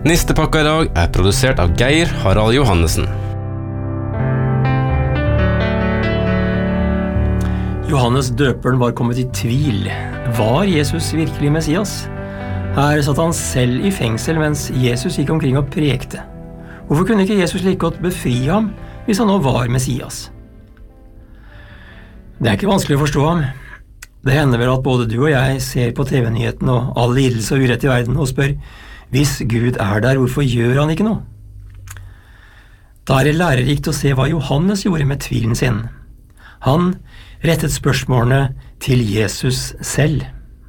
Nistepakka I dag produsert av Geir Harald Johannesen. Johannes døperen var kommet I tvil. Var Jesus virkelig Messias? Her satt han selv I fengsel mens Jesus gikk omkring og prekte. Hvorfor kunne ikke Jesus like godt befri ham hvis han nå var Messias? Det ikke vanskelig å forstå ham. Det hender vel at både du og jeg ser på TV-nyheten og all lidelse og urett I verden og spør, hvis Gud der, hvorfor gjør han ikke noe? Da det lærerikt å se hva Johannes gjorde med tvilen sin. Han rettet spørsmålene til Jesus selv.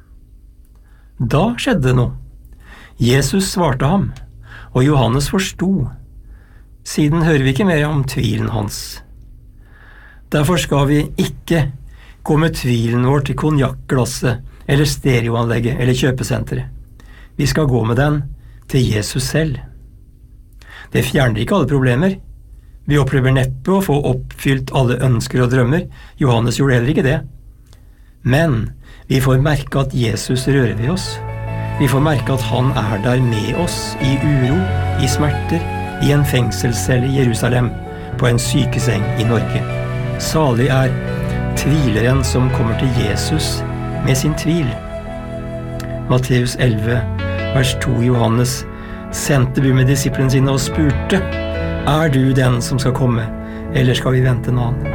Da skjedde noe. Jesus svarte ham, og Johannes forstod. Siden hører vi ikke mer om tvilen hans. Derfor skal vi ikke gå med tvilen vår til konjakkglasset, eller stereoanlegget, eller kjøpesenteret. Vi skal gå med den til Jesus selv. Det fjerner ikke alle problemer. Vi opplever neppe å få oppfylt alle ønsker og drømmer. Johannes gjorde heller ikke det. Men vi får merke at Jesus rører ved oss. Vi får merke at han der med oss I uro, I smerter, I en fengselscelle I Jerusalem, på en sykeseng I Norge. Salig tvileren som kommer til Jesus med sin tvil. Matteus 11, vers 2 Johannes sendte bud med disiplene sine og spurte, du den som skal komme, eller skal vi vente en annen?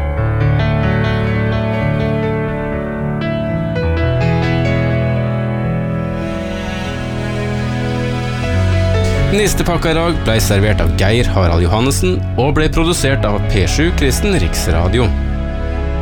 Nistepakka I dag ble servert av Geir Harald Johannesen og ble produsert av P7 Kristen Riksradio.